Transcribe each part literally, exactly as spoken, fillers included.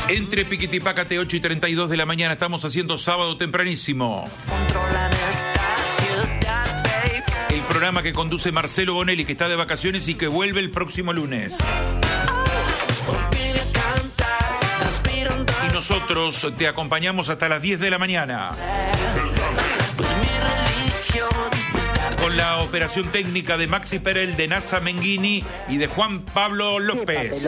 Entre Piquitipácate, ocho y treinta y dos de la mañana, estamos haciendo Sábado Tempranísimo. El programa que conduce Marcelo Bonelli, que está de vacaciones y que vuelve el próximo lunes. Y nosotros te acompañamos hasta las diez de la mañana. Con la operación técnica de Maxi Perel, de Nasa Menghini y de Juan Pablo López.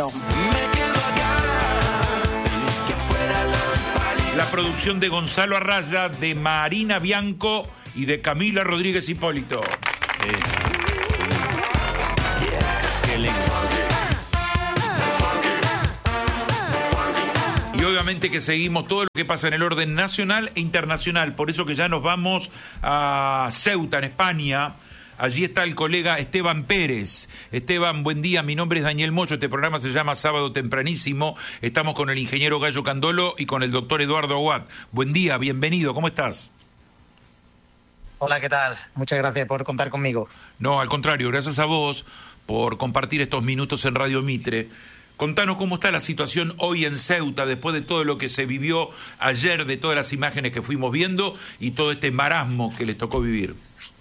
La producción de Gonzalo Arraya, de Marina Bianco y de Camila Rodríguez Hipólito. Eh. Y obviamente que seguimos todo lo que pasa en el orden nacional e internacional. Por eso que ya nos vamos a Ceuta, en España. Allí está el colega Esteban Pérez. Esteban, buen día. Mi nombre es Daniel Moyo. Este programa se llama Sábado Tempranísimo. Estamos con el ingeniero Gallo Candolo y con el doctor Eduardo Aguad. Buen día, bienvenido. ¿Cómo estás? Hola, ¿qué tal? Muchas gracias por contar conmigo. No, al contrario, gracias a vos por compartir estos minutos en Radio Mitre. Contanos cómo está la situación hoy en Ceuta, después de todo lo que se vivió ayer, de todas las imágenes que fuimos viendo y todo este marasmo que les tocó vivir.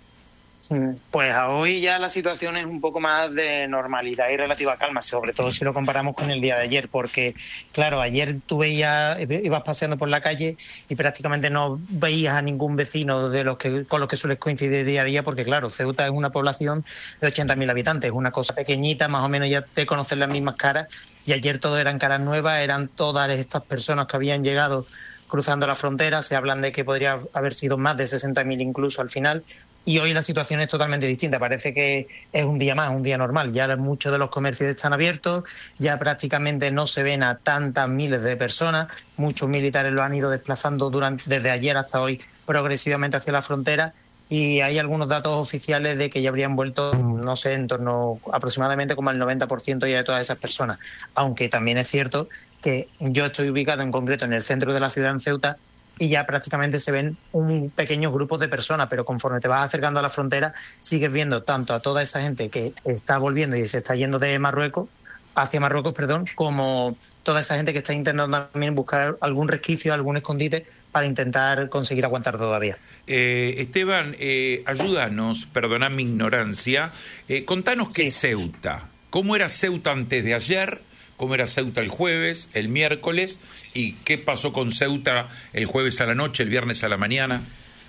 Pues hoy ya la situación es un poco más de normalidad y relativa calma, sobre todo si lo comparamos con el día de ayer, porque claro, ayer tú veías, ibas paseando por la calle y prácticamente no veías a ningún vecino de los que con los que sueles coincidir día a día, porque claro, Ceuta es una población de ochenta mil habitantes, una cosa pequeñita, más o menos ya te conocen las mismas caras, y ayer todo eran caras nuevas, eran todas estas personas que habían llegado cruzando la frontera, se hablan de que podría haber sido más de sesenta mil incluso al final. Y hoy la situación es totalmente distinta, parece que es un día más, un día normal. Ya muchos de los comercios están abiertos, ya prácticamente no se ven a tantas miles de personas, muchos militares lo han ido desplazando durante, desde ayer hasta hoy progresivamente hacia la frontera, y hay algunos datos oficiales de que ya habrían vuelto, no sé, en torno aproximadamente como al noventa por ciento ya de todas esas personas. Aunque también es cierto que yo estoy ubicado en concreto en el centro de la ciudad, en Ceuta, y ya prácticamente se ven un pequeño grupo de personas, pero conforme te vas acercando a la frontera sigues viendo tanto a toda esa gente que está volviendo y se está yendo de Marruecos, hacia Marruecos, perdón, como toda esa gente que está intentando también buscar algún resquicio, algún escondite para intentar conseguir aguantar todavía. Eh, Esteban, eh, ayúdanos, perdona mi ignorancia, eh, contanos qué es sí. Ceuta. ¿Cómo era Ceuta antes de ayer? ¿Cómo era Ceuta el jueves, el miércoles? ¿Y qué pasó con Ceuta el jueves a la noche, el viernes a la mañana?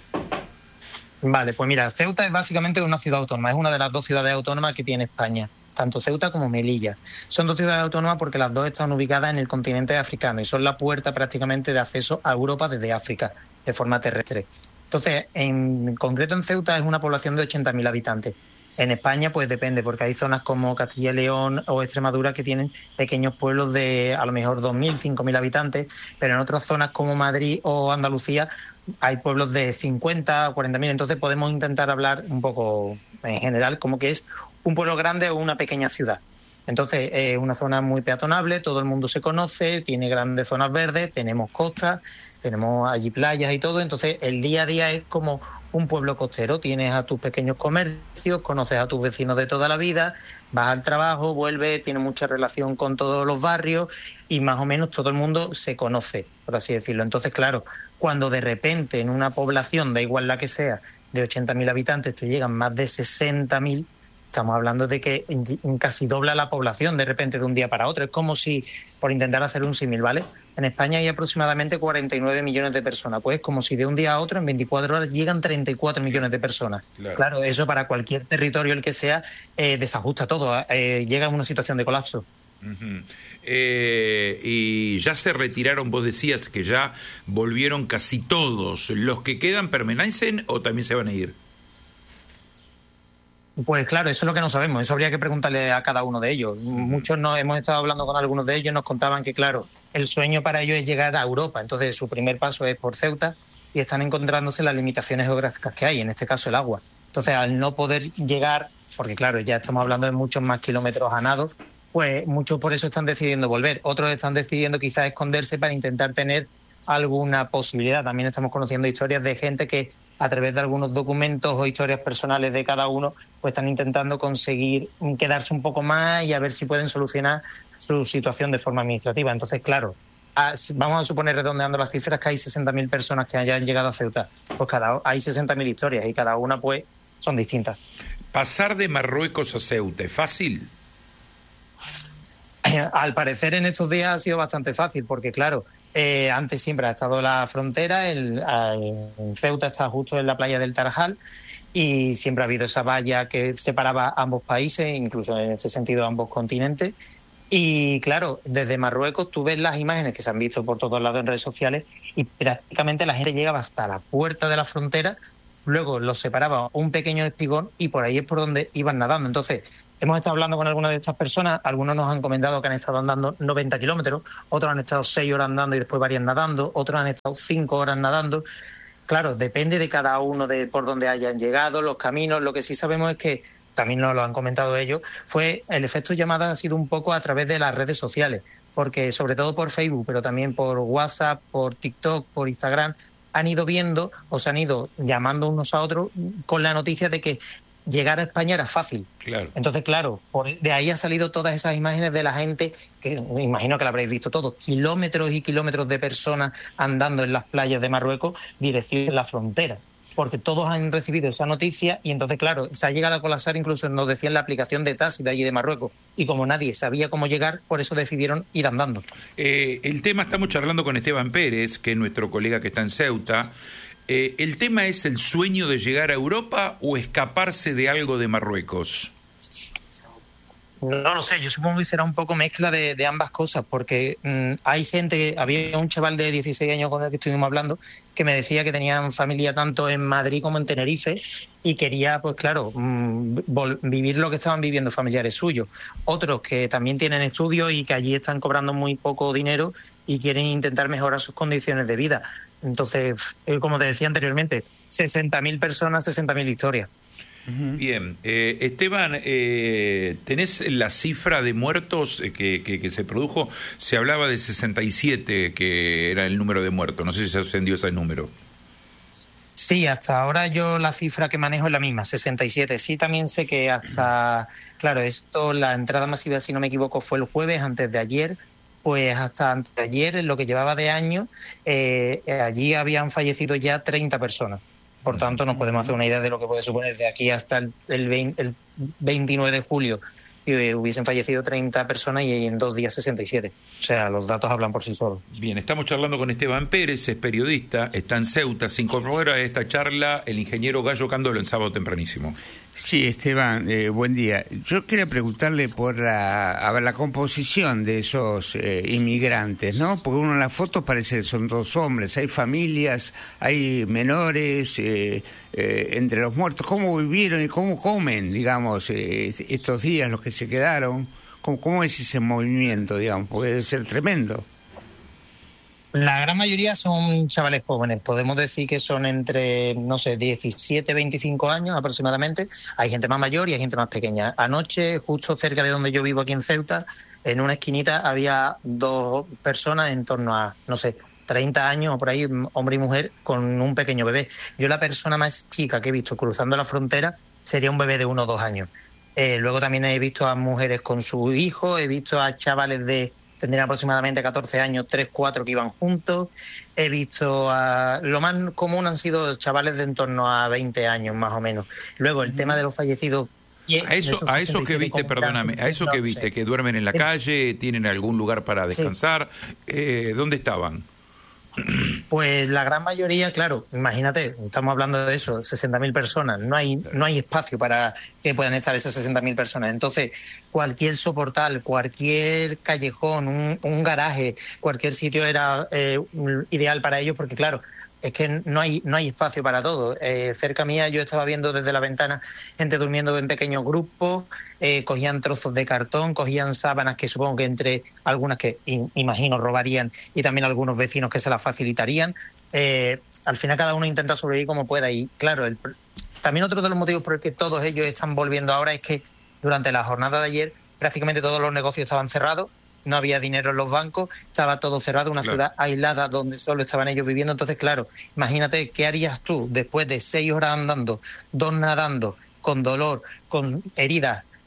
Vale, pues mira, Ceuta es básicamente una ciudad autónoma, es una de las dos ciudades autónomas que tiene España, tanto Ceuta como Melilla. Son dos ciudades autónomas porque las dos están ubicadas en el continente africano y son la puerta prácticamente de acceso a Europa desde África, de forma terrestre. Entonces, en concreto en Ceuta es una población de ochenta mil habitantes. En España, pues depende, porque hay zonas como Castilla y León o Extremadura que tienen pequeños pueblos de a lo mejor dos mil, cinco mil habitantes, pero en otras zonas como Madrid o Andalucía hay pueblos de cincuenta o cuarenta mil. Entonces podemos intentar hablar un poco en general como que es un pueblo grande o una pequeña ciudad. Entonces es una zona muy peatonable, todo el mundo se conoce, tiene grandes zonas verdes, tenemos costas, tenemos allí playas y todo. Entonces el día a día es como un pueblo costero, tienes a tus pequeños comercios, conoces a tus vecinos de toda la vida, vas al trabajo, vuelves, tienes mucha relación con todos los barrios y más o menos todo el mundo se conoce, por así decirlo. Entonces, claro, cuando de repente en una población, da igual la que sea, de ochenta mil habitantes te llegan más de sesenta mil, estamos hablando de que casi dobla la población de repente de un día para otro. Es como si, por intentar hacer un símil, ¿vale? En España hay aproximadamente cuarenta y nueve millones de personas. Pues como si de un día a otro, en veinticuatro horas, llegan treinta y cuatro millones de personas. Claro, claro, eso para cualquier territorio, el que sea, eh, desajusta todo. Eh, llega a una situación de colapso. Uh-huh. Eh, y ya se retiraron, vos decías que ya volvieron casi todos. ¿Los que quedan permanecen o también se van a ir? Pues claro, eso es lo que no sabemos, eso habría que preguntarle a cada uno de ellos. Uh-huh. Muchos no, hemos estado hablando con algunos de ellos, nos contaban que claro, el sueño para ellos es llegar a Europa, entonces su primer paso es por Ceuta y están encontrándose las limitaciones geográficas que hay, en este caso el agua. Entonces al no poder llegar, porque claro, ya estamos hablando de muchos más kilómetros a nado, pues muchos por eso están decidiendo volver, otros están decidiendo quizás esconderse para intentar tener alguna posibilidad. También estamos conociendo historias de gente que a través de algunos documentos o historias personales de cada uno, pues están intentando conseguir quedarse un poco más y a ver si pueden solucionar su situación de forma administrativa. Entonces, claro, a, vamos a suponer, redondeando las cifras, que hay sesenta mil personas que hayan llegado a Ceuta. Pues cada hay sesenta mil historias y cada una pues son distintas. ¿Pasar de Marruecos a Ceuta es fácil? Al parecer en estos días ha sido bastante fácil porque, claro, eh, antes siempre ha estado la frontera, el, el Ceuta está justo en la playa del Tarajal y siempre ha habido esa valla que separaba ambos países, incluso en este sentido ambos continentes. Y claro, desde Marruecos tú ves las imágenes que se han visto por todos lados en redes sociales y prácticamente la gente llegaba hasta la puerta de la frontera, luego los separaba un pequeño espigón y por ahí es por donde iban nadando. Entonces, hemos estado hablando con algunas de estas personas, algunos nos han comentado que han estado andando noventa kilómetros, otros han estado seis horas andando y después varias nadando, otros han estado cinco horas nadando. Claro, depende de cada uno de por dónde hayan llegado, los caminos. Lo que sí sabemos es que, también nos lo han comentado ellos, fue el efecto llamada ha sido un poco a través de las redes sociales, porque sobre todo por Facebook, pero también por WhatsApp, por TikTok, por Instagram, han ido viendo o se han ido llamando unos a otros con la noticia de que llegar a España era fácil. Claro. Entonces, claro, por, de ahí ha salido todas esas imágenes de la gente, que me imagino que la habréis visto todos, kilómetros y kilómetros de personas andando en las playas de Marruecos, dirección a la frontera. Porque todos han recibido esa noticia y entonces, claro, se ha llegado a colapsar, incluso nos decían la aplicación de taxi de allí de Marruecos. Y como nadie sabía cómo llegar, por eso decidieron ir andando. Eh, el tema, estamos charlando con Esteban Pérez, que es nuestro colega que está en Ceuta. Eh, ¿El tema es el sueño de llegar a Europa o escaparse de algo de Marruecos? No lo sé, yo supongo que será un poco mezcla de, de ambas cosas, porque mmm, hay gente, había un chaval de dieciséis años con el que estuvimos hablando, que me decía que tenían familia tanto en Madrid como en Tenerife y quería, pues claro, mmm, vivir lo que estaban viviendo familiares suyos. Otros que también tienen estudios y que allí están cobrando muy poco dinero y quieren intentar mejorar sus condiciones de vida. Entonces, como te decía anteriormente, sesenta mil personas, sesenta mil historias. Bien, eh, Esteban, eh, ¿tenés la cifra de muertos que, que, que se produjo? Se hablaba de sesenta y siete, que era el número de muertos. No sé si se ascendió ese número. Sí, hasta ahora yo la cifra que manejo es la misma, sesenta y siete. Sí, también sé que hasta, claro, esto, la entrada masiva, si no me equivoco, fue el jueves, antes de ayer. Pues hasta antes de ayer, en lo que llevaba de año, eh, allí habían fallecido ya treinta personas. Por tanto, nos podemos hacer una idea de lo que puede suponer de aquí hasta el, el, veinte, el veintinueve de julio, que hubiesen fallecido treinta personas y en dos días sesenta y siete. O sea, los datos hablan por sí solos. Bien, estamos charlando con Esteban Pérez, es periodista, está en Ceuta. Se incorpora a esta charla el ingeniero Gallo Candolo en sábado tempranísimo. Sí, Esteban, eh, buen día. Yo quería preguntarle por la, a ver, la composición de esos eh, inmigrantes, ¿no? Porque uno en las fotos parece que son dos hombres, hay familias, hay menores, eh, eh, entre los muertos. ¿Cómo vivieron y cómo comen, digamos, eh, estos días, los que se quedaron? ¿Cómo, cómo es ese movimiento, digamos? Porque debe ser tremendo. La gran mayoría son chavales jóvenes, podemos decir que son entre, no sé, diecisiete, veinticinco años aproximadamente. Hay gente más mayor y hay gente más pequeña. Anoche, justo cerca de donde yo vivo aquí en Ceuta, en una esquinita había dos personas en torno a, no sé, treinta años o por ahí, hombre y mujer, con un pequeño bebé. Yo la persona más chica que he visto cruzando la frontera sería un bebé de uno o dos años. Eh, luego también he visto a mujeres con su hijo, he visto a chavales de... tendrían aproximadamente catorce años, tres, cuatro que iban juntos. He visto a... Lo más común han sido chavales de en torno a veinte años, más o menos. Luego, el tema de los fallecidos... A eso, a eso que viste, perdóname, a eso que viste, que duermen en la calle, tienen algún lugar para descansar, sí. eh, ¿Dónde estaban? Pues la gran mayoría, claro, imagínate, estamos hablando de eso, sesenta mil personas, no hay no hay espacio para que puedan estar esas sesenta mil personas. Entonces, cualquier soportal, cualquier callejón, un, un garaje, cualquier sitio era eh, ideal para ellos porque, claro, es que no hay no hay espacio para todo. Eh, cerca mía yo estaba viendo desde la ventana gente durmiendo en pequeños grupos, eh, cogían trozos de cartón, cogían sábanas que supongo que entre algunas que in, imagino robarían y también algunos vecinos que se las facilitarían. Eh, al final cada uno intenta sobrevivir como pueda y claro, el, también otro de los motivos por el que todos ellos están volviendo ahora es que durante la jornada de ayer prácticamente todos los negocios estaban cerrados. No había dinero en los bancos, estaba todo cerrado, una claro. ciudad aislada donde solo estaban ellos viviendo. Entonces, claro, imagínate qué harías tú después de seis horas andando, dos nadando, con dolor, con heridas,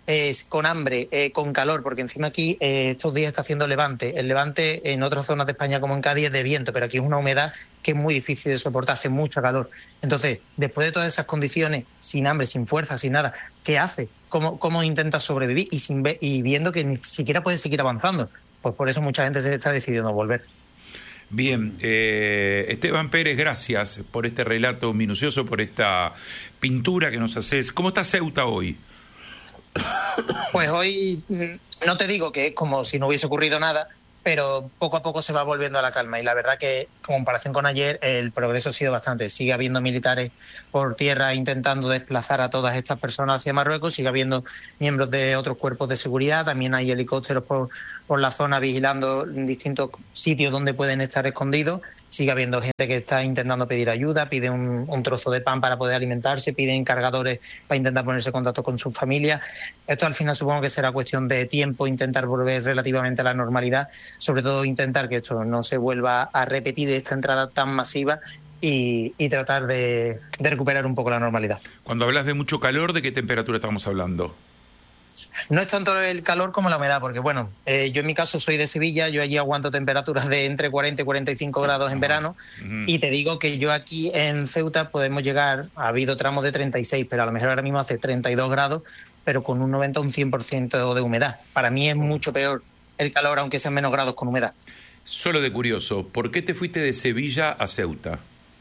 eh, con hambre, eh, con calor, porque encima aquí eh, estos días está haciendo levante. El levante en otras zonas de España como en Cádiz es de viento, pero aquí es una humedad que es muy difícil de soportar, hace mucho calor. Entonces, después de todas esas condiciones, sin hambre, sin fuerza, sin nada, ¿qué hace? ¿Cómo, cómo intenta sobrevivir? Y, sin ve- y viendo que ni siquiera puede seguir avanzando. Pues por eso mucha gente se está decidiendo volver. Bien, eh, Esteban Pérez, gracias por este relato minucioso, por esta pintura que nos haces. ¿Cómo está Ceuta hoy? Pues hoy no te digo que es como si no hubiese ocurrido nada, pero poco a poco se va volviendo a la calma. Y la verdad que, en comparación con ayer, el progreso ha sido bastante. Sigue habiendo militares por tierra intentando desplazar a todas estas personas hacia Marruecos, sigue habiendo miembros de otros cuerpos de seguridad, también hay helicópteros por, por la zona vigilando en distintos sitios donde pueden estar escondidos. Sigue habiendo gente que está intentando pedir ayuda, pide un, un trozo de pan para poder alimentarse, piden cargadores para intentar ponerse en contacto con su familia. Esto al final supongo que será cuestión de tiempo, intentar volver relativamente a la normalidad, sobre todo intentar que esto no se vuelva a repetir esta entrada tan masiva y, y tratar de, de recuperar un poco la normalidad. Cuando hablas de mucho calor, ¿de qué temperatura estamos hablando? No es tanto el calor como la humedad, porque bueno, eh, yo en mi caso soy de Sevilla, yo allí aguanto temperaturas de entre cuarenta y cuarenta y cinco grados en verano, uh-huh. Y te digo que yo aquí en Ceuta podemos llegar, ha habido tramos de treinta y seis, pero a lo mejor ahora mismo hace treinta y dos grados, pero con un noventa o un cien por ciento de humedad. Para mí es mucho peor el calor, aunque sean menos grados con humedad. Solo de curioso, ¿por qué te fuiste de Sevilla a Ceuta?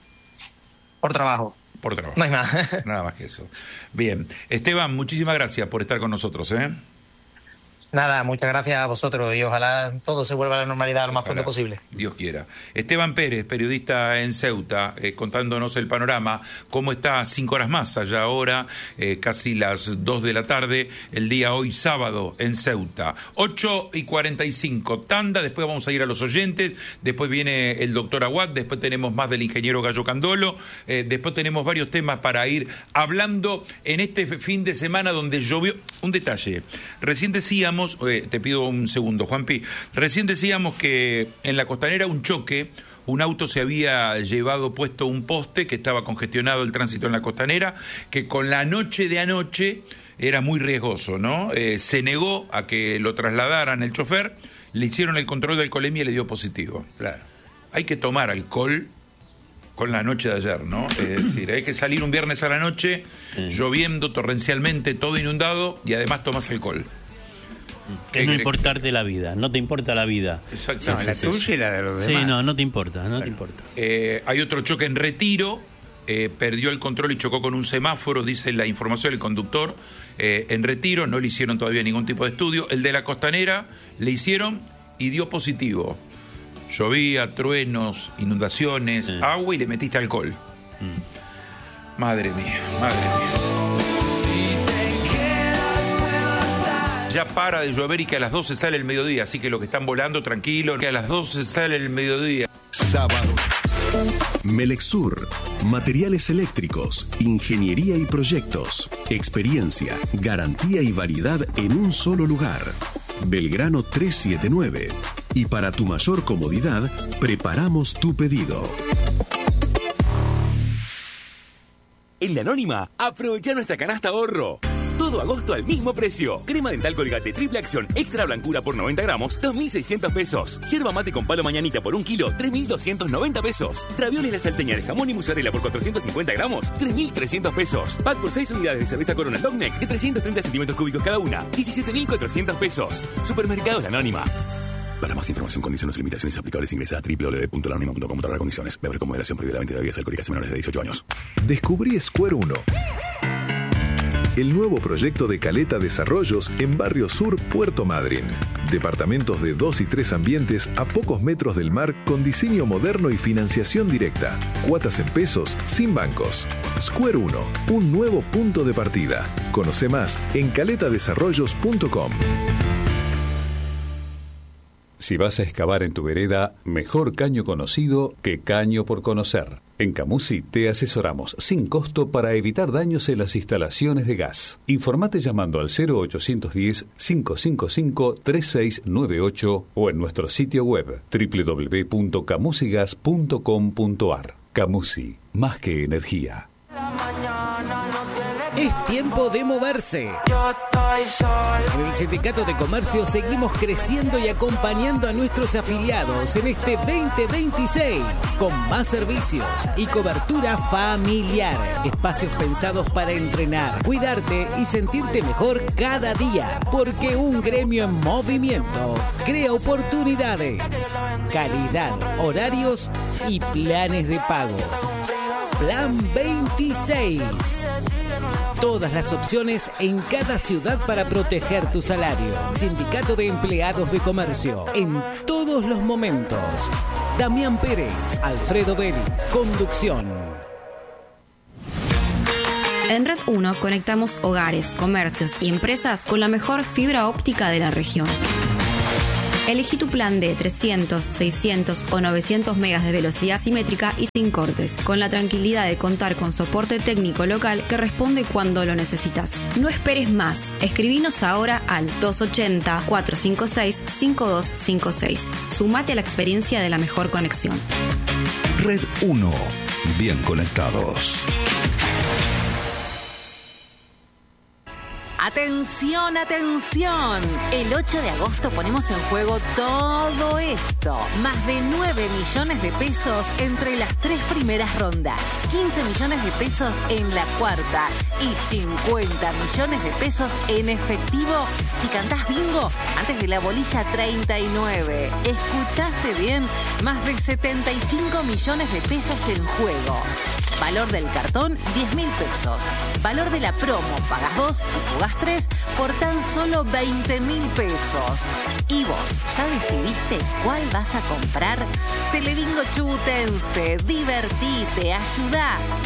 Por trabajo. Por trabajo. No hay más. Nada más que eso. Bien. Esteban, muchísimas gracias por estar con nosotros, ¿eh? Nada, muchas gracias a vosotros y ojalá todo se vuelva a la normalidad lo más Ojalá, pronto posible. Dios quiera. Esteban Pérez, periodista en Ceuta, eh, contándonos el panorama, cómo está cinco horas más allá ahora, eh, casi las dos de la tarde, el día hoy sábado en Ceuta. ocho y cuarenta y cinco, tanda, después vamos a ir a los oyentes, después viene el doctor Aguad, después tenemos más del ingeniero Gallo Candolo, eh, después tenemos varios temas para ir hablando en este fin de semana donde llovió. Un detalle, recién decíamos, Eh, te pido un segundo, Juanpi. Recién decíamos que en la Costanera un choque, un auto se había llevado puesto un poste, que estaba congestionado el tránsito en la Costanera, que con la noche de anoche era muy riesgoso, ¿no? Eh, se negó a que lo trasladaran el chofer, le hicieron el control de alcoholemia y le dio positivo. Claro. Hay que tomar alcohol con la noche de ayer, ¿no? Es decir, hay que salir un viernes a la noche, sí, lloviendo torrencialmente, todo inundado, y además tomas alcohol. Es no importarte la vida, no te importa la vida. Exacto. No, la tuya y la de los demás. Sí, no, no te importa, no claro. te importa. Eh, hay otro choque en Retiro, eh, perdió el control y chocó con un semáforo, dice la información del conductor. Eh, en Retiro no le hicieron todavía ningún tipo de estudio. El de la Costanera le hicieron y dio positivo. Llovía, truenos, inundaciones, sí, agua y le metiste alcohol. Mm. Madre mía, madre mía. Ya para de llover y que a las doce sale el mediodía, así que los que están volando, tranquilos, que a las doce sale el mediodía. Sábado. Melexur, materiales eléctricos, ingeniería y proyectos, experiencia, garantía y variedad en un solo lugar. Belgrano trescientos setenta y nueve. Y para tu mayor comodidad, preparamos tu pedido. En La Anónima, aprovecha nuestra canasta ahorro. Todo agosto al mismo precio. Crema dental Colgate triple acción extra blancura por noventa gramos, dos mil seiscientos pesos. Yerba mate con palo mañanita por un kilo, tres mil doscientos noventa pesos. Ravioles La Salteña de jamón y mozzarella por cuatrocientos cincuenta gramos, tres mil trescientos pesos. Pack por seis unidades de cerveza Corona Long Neck de trescientos treinta centímetros cúbicos cada una, diecisiete mil cuatrocientos pesos. Supermercados La Anónima. Para más información, condiciones y limitaciones aplicables, ingresa a doble u doble u doble u punto la anónima punto com barra condiciones. Beber con moderación, prohibida la venta de bebidas alcohólicas menores de dieciocho años. Descubrí Square uno. El nuevo proyecto de Caleta Desarrollos en Barrio Sur, Puerto Madryn. Departamentos de dos y tres ambientes a pocos metros del mar con diseño moderno y financiación directa. Cuotas en pesos, sin bancos. Square uno, un nuevo punto de partida. Conoce más en caleta desarrollos punto com. Si vas a excavar en tu vereda, mejor caño conocido que caño por conocer. En Camusi te asesoramos sin costo para evitar daños en las instalaciones de gas. Informate llamando al cero ochocientos diez, cinco cinco cinco, tres seis nueve ocho o en nuestro sitio web doble u doble u doble u punto camusigas punto com punto ar. Camusi, más que energía. La mañana no tiene Es tiempo de moverse. En el Sindicato de Comercio seguimos creciendo y acompañando a nuestros afiliados en este veinte veintiséis con más servicios y cobertura familiar. Espacios pensados para entrenar, cuidarte y sentirte mejor cada día. Porque un gremio en movimiento crea oportunidades, calidad, horarios y planes de pago. Plan veintiséis. Todas las opciones en cada ciudad para proteger tu salario. Sindicato de Empleados de Comercio. En todos los momentos. Damián Pérez, Alfredo Vélez. Conducción. En Red uno conectamos hogares, comercios y empresas con la mejor fibra óptica de la región. Elegí tu plan de trescientos, seiscientos o novecientos megas de velocidad simétrica y sin cortes, con la tranquilidad de contar con soporte técnico local que responde cuando lo necesitas. No esperes más. Escribinos ahora al dos ochenta, cuatrocientos cincuenta y seis, cincuenta y dos cincuenta y seis. Sumate a la experiencia de la mejor conexión. Red uno. Bien conectados. Atención, atención. El ocho de agosto ponemos en juego todo esto. Más de nueve millones de pesos entre las tres primeras rondas. quince millones de pesos en la cuarta. Y cincuenta millones de pesos en efectivo si cantás bingo antes de la bolilla treinta y nueve. ¿Escuchaste bien? Más de setenta y cinco millones de pesos en juego. Valor del cartón, diez mil pesos. Valor de la promo, pagas dos y jugás tres por tan solo veinte mil pesos. ¿Y vos ya decidiste cuál vas a comprar? Telebingo Chubutense, divertite, ayudá.